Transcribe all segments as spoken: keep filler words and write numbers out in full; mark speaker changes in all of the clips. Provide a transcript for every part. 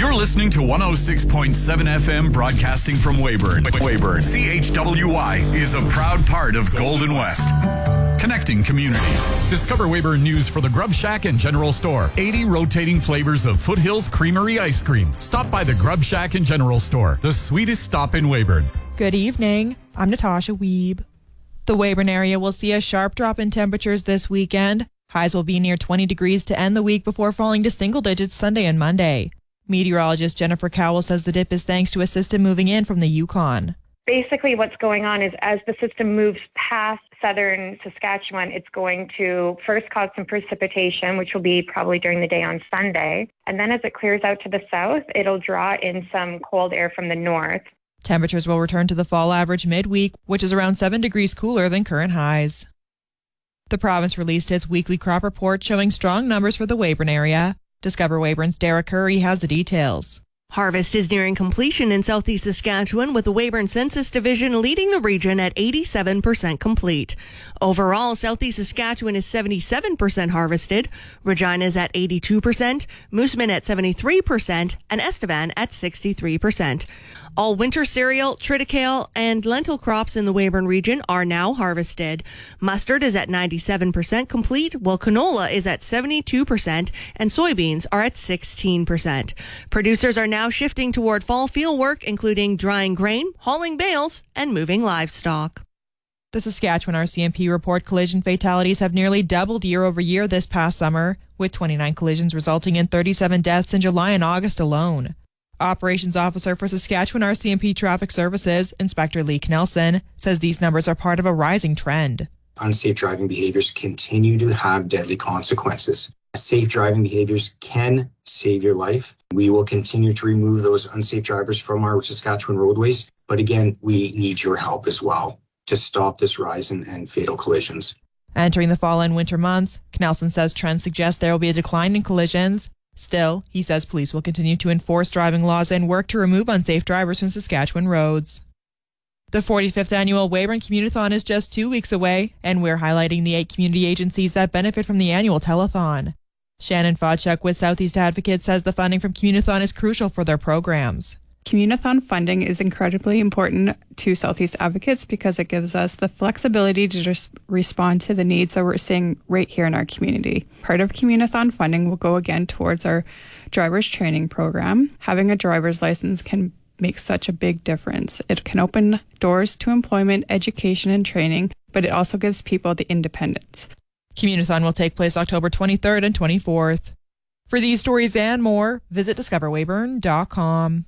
Speaker 1: You're listening to one oh six point seven F M broadcasting from Weyburn. Weyburn. C H W Y is a proud part of Golden West. Connecting communities. Discover Weyburn news for the Grub Shack and General Store. eighty rotating flavors of Foothills Creamery ice cream. Stop by the Grub Shack and General Store, the sweetest stop in Weyburn.
Speaker 2: Good evening. I'm Natasha Wiebe. The Weyburn area will see a sharp drop in temperatures this weekend. Highs will be near twenty degrees to end the week before falling to single digits Sunday and Monday. Meteorologist Jennifer Cowell says the dip is thanks to a system moving in from the Yukon.
Speaker 3: Basically what's going on is as the system moves past southern Saskatchewan, it's going to first cause some precipitation, which will be probably during the day on Sunday. And then as it clears out to the south, it'll draw in some cold air from the north.
Speaker 2: Temperatures will return to the fall average midweek, which is around seven degrees cooler than current highs. The province released its weekly crop report showing strong numbers for the Weyburn area. Discover Weyburn's Dara Curry has the details.
Speaker 4: Harvest is nearing completion in southeast Saskatchewan, with the Weyburn Census Division leading the region at eighty-seven percent complete. Overall, southeast Saskatchewan is seventy-seven percent harvested, Regina is at eighty-two percent, Moosomin at seventy-three percent, and Estevan at sixty-three percent. All winter cereal, triticale, and lentil crops in the Weyburn region are now harvested. Mustard is at ninety-seven percent complete, while canola is at seventy-two percent, and soybeans are at sixteen percent. Producers are now Now shifting toward fall field work, including drying grain, hauling bales, and moving livestock.
Speaker 2: The Saskatchewan R C M P report collision fatalities have nearly doubled year over year this past summer, with twenty-nine collisions resulting in thirty-seven deaths in July and August alone. Operations Officer for Saskatchewan R C M P Traffic Services, Inspector Lee Knelson, says these numbers are part of a rising trend.
Speaker 5: Unsafe driving behaviors continue to have deadly consequences. Safe driving behaviors can save your life. We will continue to remove those unsafe drivers from our Saskatchewan roadways. But again, we need your help as well to stop this rise in, in fatal collisions.
Speaker 2: Entering the fall and winter months, Knelson says trends suggest there will be a decline in collisions. Still, he says police will continue to enforce driving laws and work to remove unsafe drivers from Saskatchewan roads. The forty-fifth annual Weyburn Community-thon is just two weeks away, and we're highlighting the eight community agencies that benefit from the annual telethon. Shannon Fodchuk with Southeast Advocates says the funding from Community-thon is crucial for their programs.
Speaker 6: Community-thon funding is incredibly important to Southeast Advocates because it gives us the flexibility to just respond to the needs that we're seeing right here in our community. Part of Community-thon funding will go again towards our driver's training program. Having a driver's license can make such a big difference. It can open doors to employment, education, and training, but it also gives people the independence.
Speaker 2: Community-thon will take place October twenty-third and twenty-fourth. For these stories and more, visit discover weyburn dot com.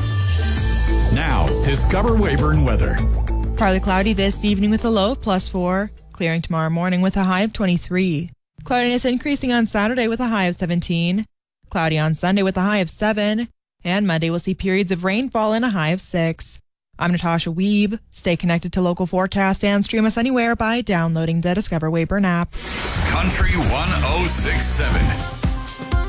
Speaker 1: Now, Discover Weyburn weather.
Speaker 2: Partly cloudy this evening with a low of plus four. Clearing tomorrow morning with a high of twenty-three. Cloudiness increasing on Saturday with a high of seventeen. Cloudy on Sunday with a high of seven. And Monday will see periods of rainfall and a high of six. I'm Natasha Wiebe. Stay connected to local forecasts and stream us anywhere by downloading the Discover Weyburn app.
Speaker 1: Country one oh six point seven.